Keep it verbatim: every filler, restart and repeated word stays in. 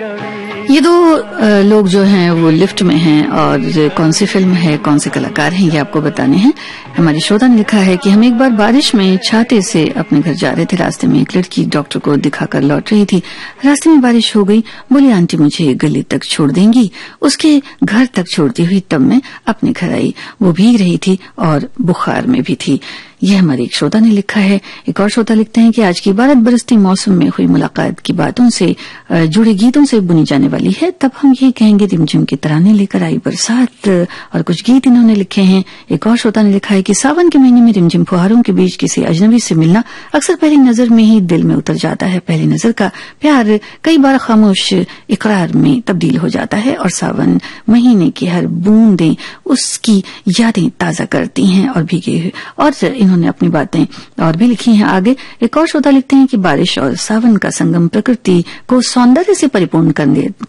ये दो अ, लोग जो हैं वो लिफ्ट में हैं और कौन सी फिल्म है, कौन से कलाकार हैं, ये आपको बताने हैं। हमारी श्रोता ने लिखा है कि हम एक बार बारिश में छाते से अपने घर जा रहे थे। रास्ते में एक लड़की डॉक्टर को दिखाकर लौट रही थी। रास्ते में बारिश हो गई। बोली, आंटी मुझे गली तक छोड़ देंगी? उसके घर तक छोड़ती हुई तब मैं अपने घर आई। वो भीग रही थी और बुखार में भी थी। यह हमारे एक श्रोता ने लिखा है। एक और श्रोता लिखते हैं कि आज की बारिश बरसती मौसम में हुई मुलाकात की बातों से जुड़े गीतों से बुनी जाने वाली है। तब हम ये कहेंगे, रिमझिम की तराने लेकर आई बरसात। और कुछ गीत इन्होंने लिखे हैं। एक और श्रोता ने लिखा है कि सावन के महीने में रिमझिम फुहारों के बीच किसी अजनबी से मिलना अक्सर पहली नजर में ही दिल में उतर जाता है। पहली नजर का प्यार कई बार खामोश इकरार में तब्दील हो जाता है और सावन महीने की हर बूंदें उसकी यादें ताजा करती हैं और भीगे। और उन्होंने अपनी बातें और भी लिखी हैं आगे। एक और श्रोता लिखते हैं कि बारिश और सावन का संगम प्रकृति को सौंदर्य से परिपूर्ण कर